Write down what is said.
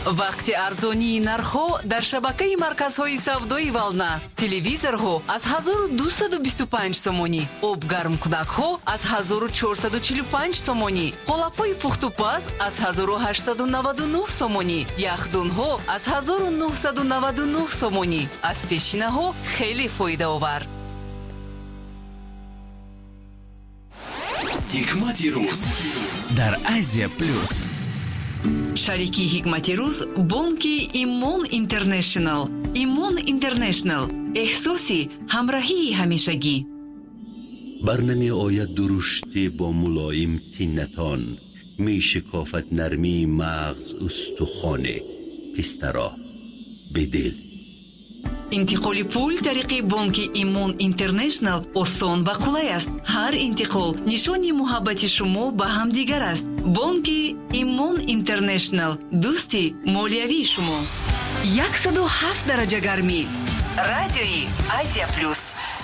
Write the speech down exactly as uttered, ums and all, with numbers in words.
вақти арзонии нархҳо дар шабакаи марказҳои савдои Вална. Телевизорҳо аз ҳазору дусаду бисту панҷ сомонӣ, обгармкунакҳо аз ҳазору чорсаду чилу панҷ сомонӣ, қолапҳои пухтупаз аз ҳазору ҳаштсаду наваду нӯҳ сомонӣ, яхдунҳо аз ҳазору нуҳсаду наваду нӯҳ сомонӣ. Аз пешинаҳо хеле фоидаовар. ҳикмати рӯз дар Азия плюс. шарики ҳикмати рӯз бонки Имон Интернешнл. Имон Интернешнл, эҳсоси ҳамроҳии ҳамешагӣ. برنمی آید درشتی با ملایم تینتان، می شکافت نرمی مغز استخوانه پسترا به دل. интиқоли пул тариқи бонки Имон Интернешнл осон ва қулай аст. ҳар интиқол нишони муҳаббати шумо ба ҳамдигар аст. бонки Имон Интернешнл, дӯсти молиявии шумо. яксаду ҳафт дараҷа гармӣ. радиои Азия плюс.